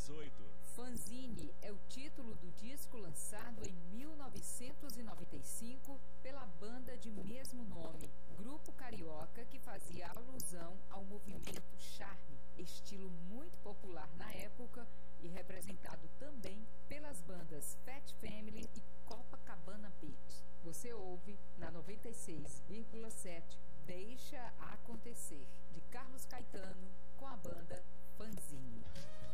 2018. Fanzine é o título do disco lançado em 1995 pela banda de mesmo nome, grupo carioca que fazia alusão ao movimento Charme, estilo muito popular na época e representado também pelas bandas Fat Family e Copacabana Beat. Você ouve na 96,7 Deixa Acontecer, de Carlos Caetano, com a banda Fanzine.